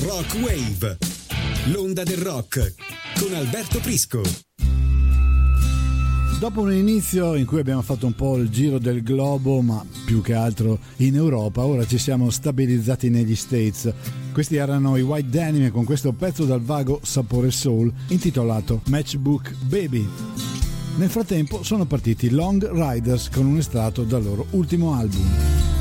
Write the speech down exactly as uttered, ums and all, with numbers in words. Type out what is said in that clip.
Rock Wave, l'onda del rock con Alberto Prisco. Dopo un inizio in cui abbiamo fatto un po' il giro del globo, ma più che altro in Europa, ora ci siamo stabilizzati negli States. Questi erano i White Denim con questo pezzo dal vago sapore soul intitolato Matchbook Baby. Nel frattempo sono partiti Long Riders con un estratto dal loro ultimo album.